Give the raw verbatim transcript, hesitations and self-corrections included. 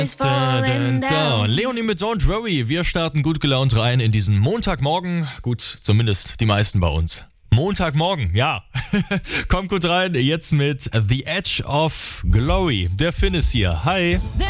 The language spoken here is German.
falling down. Leonie mit Don't Worry. Wir starten gut gelaunt rein in diesen Montagmorgen. Gut, zumindest die meisten bei uns. Montagmorgen, ja. Kommt gut rein, jetzt mit The Edge of Glory. Der Finn ist hier. Hi.